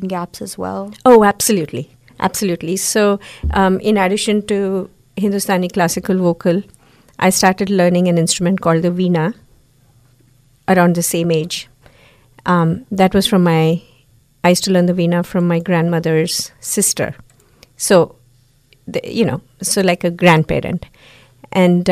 generation gaps as well? Oh, absolutely. Absolutely. So in addition to Hindustani classical vocal, I started learning an instrument called the veena around the same age. That was I used to learn the veena from my grandmother's sister. So, so like a grandparent. And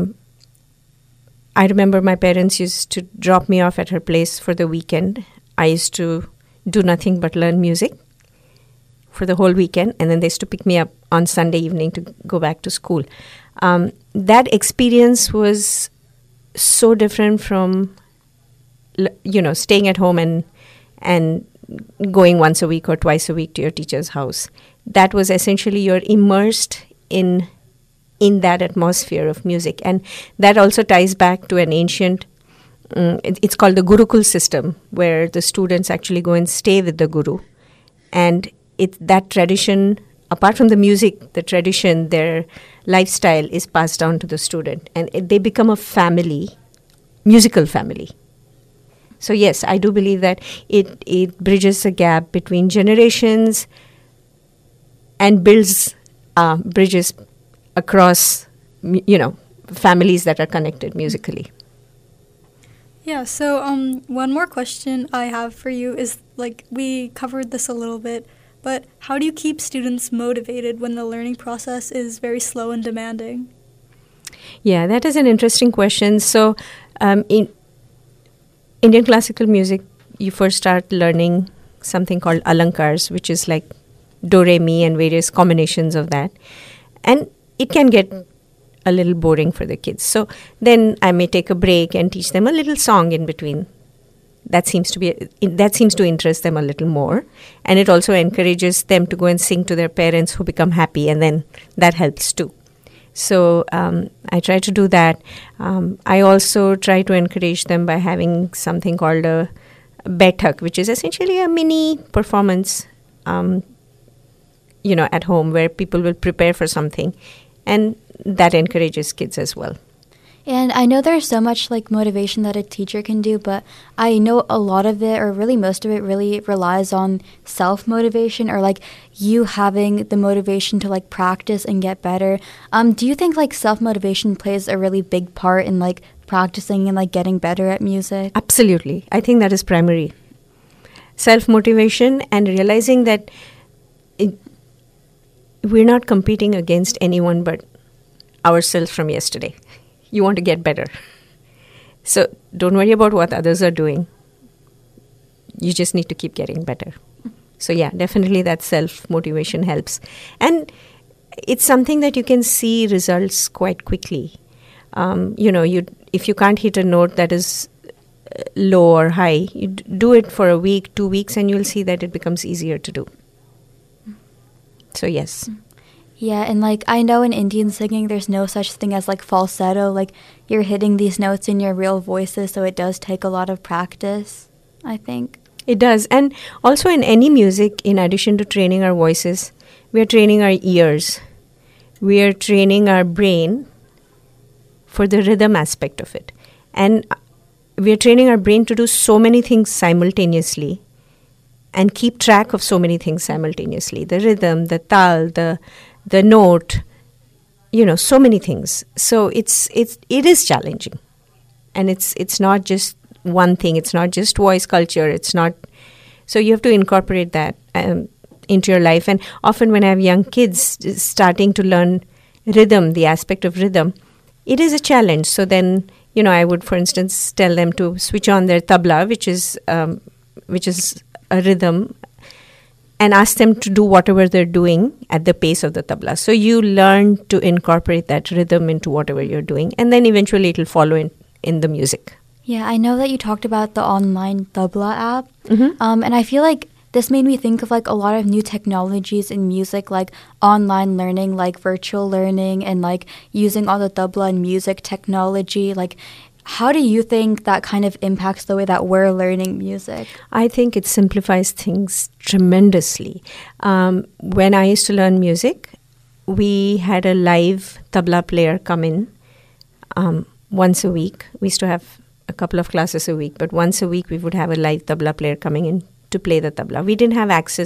I remember my parents used to drop me off at her place for the weekend. I used to do nothing but learn music for the whole weekend, and then they used to pick me up on Sunday evening to go back to school. That experience was so different from, staying at home and going once a week or twice a week to your teacher's house. That was essentially you're immersed in that atmosphere of music. And that also ties back to an ancient, it's called the Gurukul system, where the students actually go and stay with the guru. And that tradition, apart from the music, the tradition, their lifestyle is passed down to the student. And they become a family, musical family. So yes, I do believe that it bridges a gap between generations and builds bridges across, families that are connected musically. Yeah, so one more question I have for you is, we covered this a little bit, but how do you keep students motivated when the learning process is very slow and demanding? Yeah, that is an interesting question. So in Indian classical music, you first start learning something called alankars, which is like do, re, mi, and various combinations of that. And it can get a little boring for the kids. So then I may take a break and teach them a little song in between. That seems to interest them a little more. And it also encourages them to go and sing to their parents, who become happy, and then that helps too. So I try to do that. I also try to encourage them by having something called a Baithak, which is essentially a mini performance, at home, where people will prepare for something. And that encourages kids as well. And I know there's so much motivation that a teacher can do, but I know a lot of it, or really most of it, really relies on self-motivation, or you having the motivation to practice and get better. Do you think self-motivation plays a really big part in practicing and getting better at music? Absolutely. I think that is primary. Self-motivation and realizing that we're not competing against anyone but ourselves from yesterday. You want to get better. So don't worry about what others are doing. You just need to keep getting better. So yeah, definitely that self-motivation helps. And it's something that you can see results quite quickly. If you can't hit a note that is low or high, you do it for a week, 2 weeks, and you'll see that it becomes easier to do. So yes. Yeah, and I know in Indian singing there's no such thing as falsetto. You're hitting these notes in your real voices, so it does take a lot of practice, I think. It does. And also in any music, in addition to training our voices, we are training our ears. We are training our brain for the rhythm aspect of it. And we are training our brain to do so many things simultaneously and keep track of so many things simultaneously. The rhythm, the tal, the note, so many things. So it is challenging. And it's not just one thing. It's not just voice culture. So you have to incorporate that into your life. And often when I have young kids starting to learn rhythm, the aspect of rhythm, it is a challenge. So then, I would, for instance, tell them to switch on their tabla, which is a rhythm, and ask them to do whatever they're doing at the pace of the tabla. So you learn to incorporate that rhythm into whatever you're doing, and then eventually it'll follow in the music. Yeah, I know that you talked about the online tabla app, Mm-hmm. And I feel this made me think of a lot of new technologies in music, online learning, virtual learning, and using all the tabla and music technology. How do you think that kind of impacts the way that we're learning music? I think it simplifies things tremendously. When I used to learn music, we had a live tabla player come in once a week. We used to have a couple of classes a week, but once a week we would have a live tabla player coming in to play the tabla. We didn't have access